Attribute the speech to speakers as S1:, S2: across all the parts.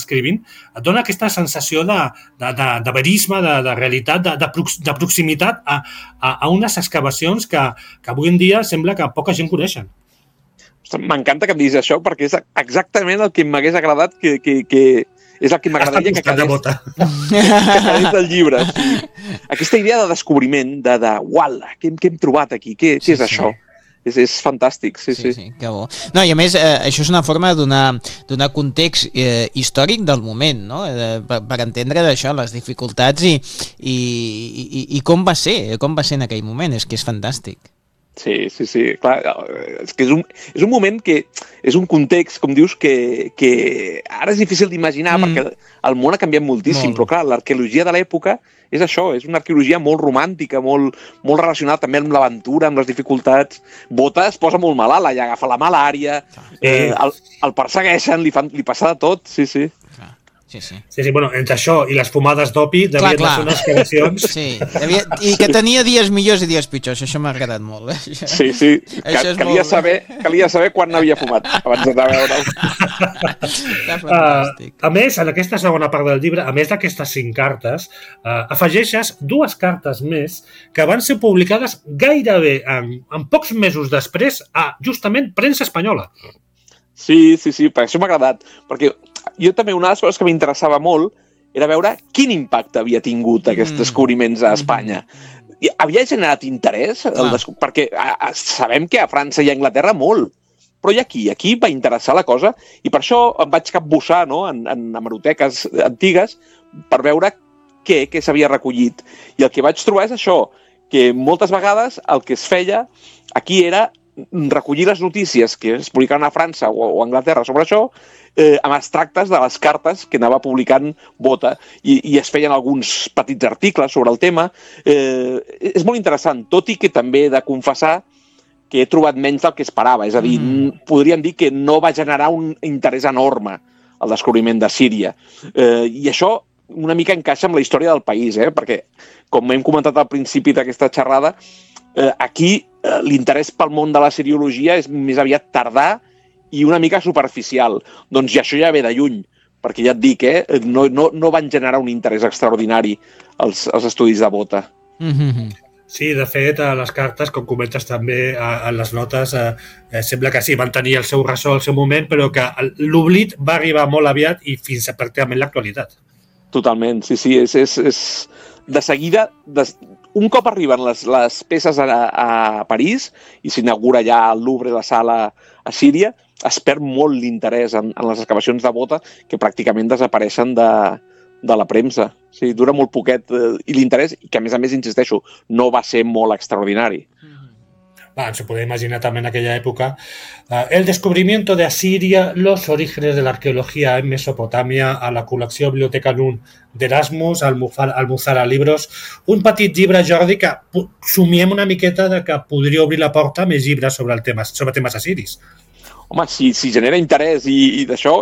S1: descrivint, et dona aquesta sensació de verisme, de realitat, de proximitat a unes excavacions que avui en dia sembla que poca gent coneixen.
S2: M'encanta que em diguis això, perquè és exactament el que m'hagués agradat que és el que m'agradaria que quedés del llibre. Sí. Aquesta idea de descobriment, uala, què hem trobat aquí? Què és això? És fantàstic, sí.
S3: Que bo. No, i a més, això és una forma de donar context històric del moment, no? Per entendre d'això, les dificultats i com va ser en aquell moment, és que és fantàstic.
S2: Sí, clar, és que és un moment que és un context, com dius, que ara és difícil d'imaginar perquè el món ha canviat moltíssim, però clar, l'arqueologia de l'època és això, és una arqueologia molt romàntica, molt relacionada també amb l'aventura, amb les dificultats. Bota es posa molt malalt, allà agafa la malària, el persegueixen, li passa de tot, sí.
S1: Sí, bueno, entre això i les fumades d'opi devien ser unes excavacions.
S3: Sí, i que tenia dies millors i dies pitjors, això m'ha agradat molt.
S2: Sí, calia saber quan n'havia fumat abans de veure'l.
S1: A més, en aquesta segona part del llibre, a més d'aquestes 5 cartes, afegeixes 2 cartes més que van ser publicades gairebé en pocs mesos després a justament premsa espanyola.
S2: Sí, per això m'ha agradat, perquè jo també una de les coses que m'interessava molt era veure quin impacte havia tingut aquests descobriments a Espanya. Havia generat interès, perquè sabem que a França i a Anglaterra molt, però i aquí va interessar la cosa, i per això em vaig capbussar en hemeroteques antigues per veure què s'havia recollit. I el que vaig trobar és això, que moltes vegades el que es feia aquí era recollir les notícies que es publicaven a França o a Anglaterra sobre això amb extractes de les cartes que anava publicant Bota i es feien alguns petits articles sobre el tema. És molt interessant, tot i que també he de confessar que he trobat menys del que esperava. És a dir, podríem dir que no va generar un interès enorme el descobriment de Síria. I això una mica encaixa amb la història del país, perquè, com hem comentat al principi d'aquesta xerrada, aquí l'interès pel món de la siriologia és més aviat tardà i una mica superficial. Doncs i això ja ve de lluny, perquè ja et dic, no van generar un interès extraordinari els estudis de Bota.
S1: Sí, de fet, a les cartes, com comentes també a les notes, sembla que sí, van tenir el seu ressò al seu moment, però que l'oblit va arribar molt aviat i fins a pràcticament l'actualitat.
S2: Totalment, sí, és de seguida... Un cop arriben les peces a París i s'inaugura ja al Louvre la sala a Síria, es perd molt l'interès en les excavacions de Bota, que pràcticament desapareixen de la premsa. Sí, dura molt poquet i l'interès, que a més, insisteixo, no va ser molt extraordinari.
S1: Se puede imaginar también en aquella época. El descubrimiento de Asiria, los orígenes de la arqueología en Mesopotamia, a la col·lecció Biblioteca Nun d'Erasmus, Almuzara Libros, un petit llibre, Jordi, que somiem una miqueta de que podria obrir la porta a més llibres sobre temes assiris.
S2: Home, si genera interès i d'això,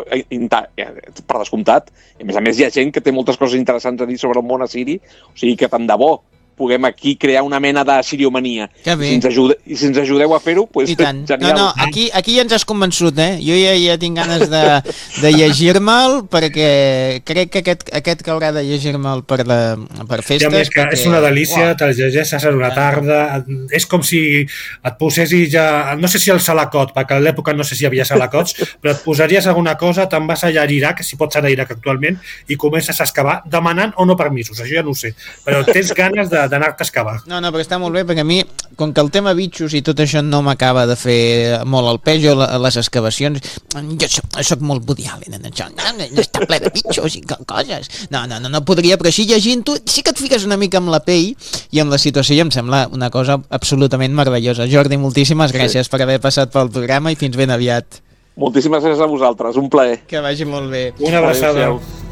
S2: per descomptat, a més hi ha gent que té moltes coses interessants a dir sobre el món assiri, o sigui que tant de bo puguem aquí crear una mena de siriomania. I si ens ajudeu a fer-ho, doncs genial.
S3: No, aquí ja ens has convençut, Jo ja tinc ganes de llegir-me'l, perquè crec que aquest que haurà de llegir-me'l per festes.
S1: Ja més que és una delícia, te'l llegeixes en una tarda, és com si et posessis ja, no sé si el salacot, perquè a l'època no sé si hi havia salacots, però et posaries alguna cosa, te'n vas allà a Iraq, si pots anar a Iraq actualment, i comences a excavar demanant o no permisos, això ja no ho sé, però tens ganes d'anar-te a excavar.
S3: No, però està molt bé, perquè a mi, com que el tema bitxos i tot això no m'acaba de fer molt el peix, jo les excavacions, jo soc molt Woody Allen en això, no està ple de bitxos i coses, no podria, però així llegint-ho sí que et fiques una mica amb la pell i amb la situació i em sembla una cosa absolutament meravellosa. Jordi, moltíssimes gràcies per haver passat pel programa i fins ben aviat.
S2: Moltíssimes gràcies a vosaltres, un plaer.
S3: Que vagi molt bé.
S1: Una abraçada.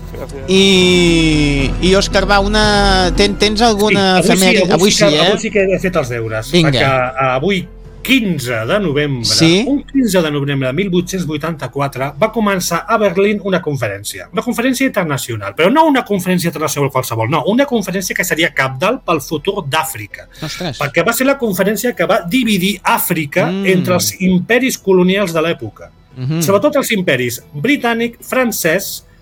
S3: I Òscar, va, tens alguna efemèride? Avui sí,
S1: Avui sí que he fet els deures.
S3: Vinga.
S1: Perquè avui, 15 de novembre, un 15 de novembre de 1884, va començar a Berlín una conferència internacional, però no una conferència internacional qualsevol, no, una conferència que seria cabdal pel futur d'Àfrica. Perquè va ser la conferència que va dividir Àfrica entre els imperis colonials de l'època. Sobretot els imperis britànic, francès